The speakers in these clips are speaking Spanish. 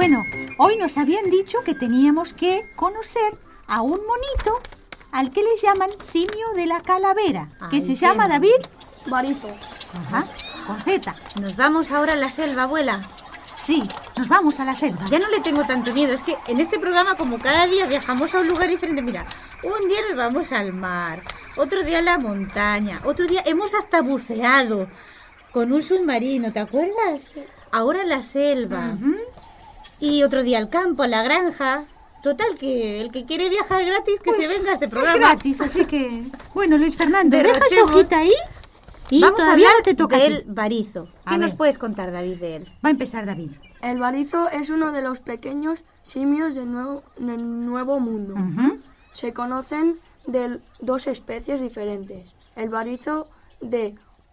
Bueno, hoy nos habían dicho que teníamos que conocer a un monito al que le llaman simio de la calavera, que se llama, David, Barizo. Ajá, con Z. Nos vamos ahora a la selva, abuela. Sí, nos vamos a la selva. Ya no le tengo tanto miedo, es que en este programa como cada día viajamos a un lugar diferente, mira, un día nos vamos al mar, otro día a la montaña, otro día hemos hasta buceado con un submarino, ¿te acuerdas? Ahora la selva. Y otro día al campo, a la granja. Total, que el que quiere viajar gratis, que se venga a este programa. Es gratis, así que... Bueno, Luis Fernando, deja esa Derrochemos. hojita ahí y Vamos a todavía hablar no te toca a del ti. barizo. A ¿Qué nos ver. puedes contar, David, de él? Va a empezar David. El barizo es uno de los pequeños simios del nuevo mundo. Se conocen de dos especies diferentes. El barizo de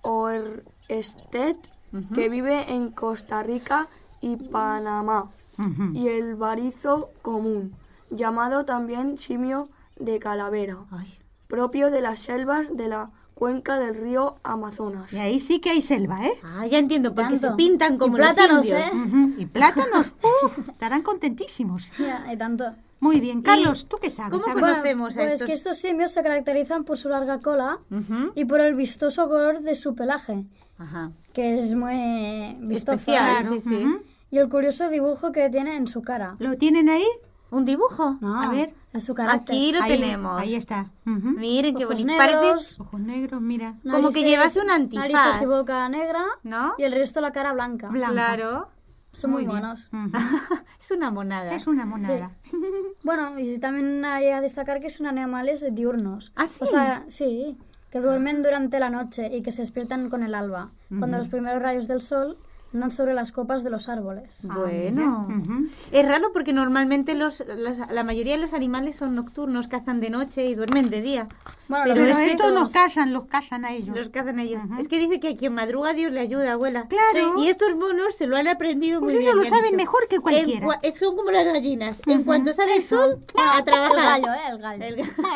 Oersted, que vive en Costa Rica y Panamá, y el barizo común, llamado también simio de calavera, propio de las selvas de la cuenca del río Amazonas. Y ahí sí que hay selva, ¿eh? Ah, ya entiendo, porque Tanto. se pintan como Y plátanos, los indios. Y plátanos, estarán contentísimos. Ya, hay tanto. Muy bien, Carlos, ¿tú qué sabes? ¿Cómo A ver. conocemos a Pues estos? que estos simios se caracterizan por su larga cola y por el vistoso color de su pelaje, Ajá. que es muy vistoso. Especial, Claro, sí, sí. Y el curioso dibujo que tiene en su cara. ¿Lo tienen ahí? ¿Un dibujo? No, A ver. es su carácter. Aquí lo Ahí, tenemos. Ahí está. Miren qué Ojos bonito. negros, Parece Ojos negros, mira. como que llevase un antifaz. Narices y boca negra, ¿no? y el resto la cara blanca. Blanca. Claro. Son muy bien. monos. Es una monada. Es una monada. Bueno, y también hay a destacar que son animales diurnos. ¿Ah, sí? O sea, sí, que duermen durante la noche y que se despiertan con el alba, cuando los primeros rayos del sol dan sobre las copas de los árboles. Bueno, es raro porque normalmente la mayoría de los animales son nocturnos, cazan de noche y duermen de día. Bueno, Pero Pero los estos mosquitos... los casan a ellos. Los cazan ellos. Es que dice que a quien madruga Dios le ayuda, abuela. Claro. Y estos monos se lo han aprendido Pues muy bien. ellos lo me han saben dicho. mejor que cualquiera. Son como las gallinas. En cuanto sale el sol, a El trabajar. gallo, el gallo. El ga-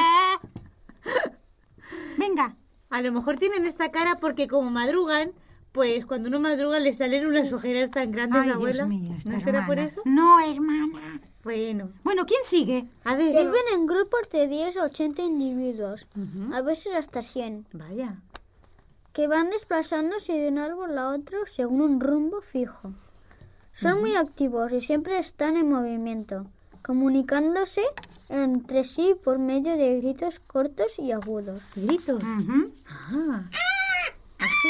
Venga. A lo mejor tienen esta cara porque como madrugan, pues cuando uno madruga le salen unas ojeras tan grandes, Ay, abuela. Dios mío, esta ¿No será por hermana. eso? No, hermana. Bueno, Bueno, ¿quién sigue? a ver. Viven en grupos de 10 a 80 individuos, a veces hasta 100, Vaya. que van desplazándose de un árbol a otro según un rumbo fijo. Son muy activos y siempre están en movimiento, comunicándose entre sí por medio de gritos cortos y agudos. Gritos. Ah. Así.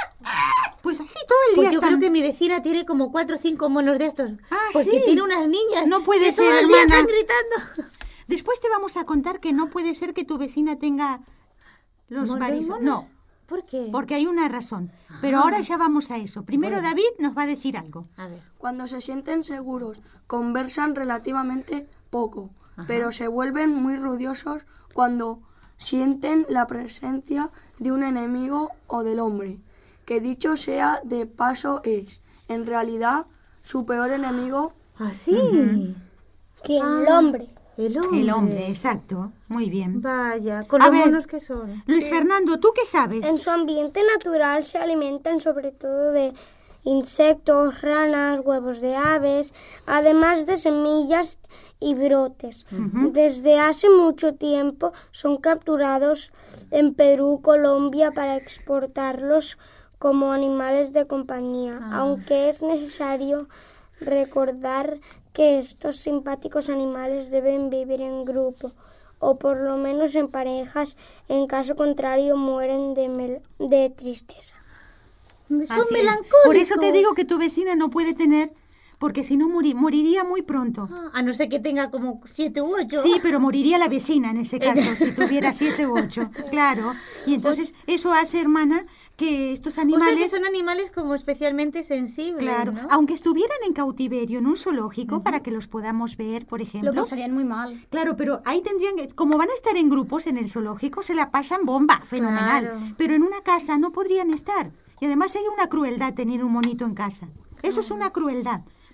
Pues así todo el día Pues yo están... creo que mi vecina tiene como 4 o 5 monos de estos. Ah, porque sí. tiene unas niñas. No puede que ser, todo el día hermana. están gritando. Después te vamos a contar que no puede ser que tu vecina tenga los barizos. No, ¿Por qué? porque hay una razón. Pero ahora ya vamos a eso. Primero David nos va a decir algo. A ver. Cuando se sienten seguros, conversan relativamente poco, pero se vuelven muy ruidosos cuando sienten la presencia de un enemigo o del hombre, que dicho sea de paso es, en realidad, su peor enemigo. ¿Así? ¿Quién? El hombre. El hombre. El hombre, exacto. Muy bien. Vaya, con A los ver. monos que son. Luis Fernando, ¿tú qué sabes? En su ambiente natural se alimentan sobre todo de insectos, ranas, huevos de aves, además de semillas y brotes. Desde hace mucho tiempo son capturados en Perú, Colombia, para exportarlos como animales de compañía, aunque es necesario recordar que estos simpáticos animales deben vivir en grupo o por lo menos en parejas, en caso contrario mueren de tristeza. Son Así es. melancólicos. Por eso te digo que tu vecina no puede tener, porque si no moriría muy pronto. A no ser que tenga como 7 u 8. Sí, pero moriría la vecina en ese caso, si tuviera 7 u 8, claro. Y entonces eso hace, hermana, que estos O sea animales... que son animales como especialmente sensibles, Claro, ¿no? aunque estuvieran en cautiverio en un zoológico para que los podamos ver, por ejemplo. Lo pasarían muy mal. Claro, pero ahí tendrían que, como van a estar en grupos en el zoológico, se la pasan bomba, fenomenal. Claro. Pero en una casa no podrían estar. Y además sería una crueldad tener un monito en casa. Eso es una crueldad.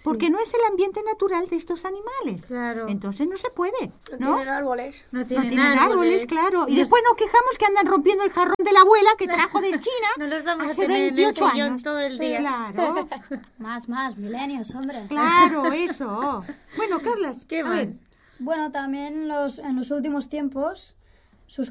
porque no es el ambiente natural de estos animales. Claro. Entonces no se puede, No ¿no? tienen árboles. No No tienen tienen árboles, claro. Y después nos quejamos que andan rompiendo el jarrón de la abuela que trajo de China No los vamos hace a tener en el 28 sillón años. todo el día. Claro, Más, milenios, hombre. claro, eso. Bueno, Carlas, ¿Qué a más? ver. Bueno, también en los últimos tiempos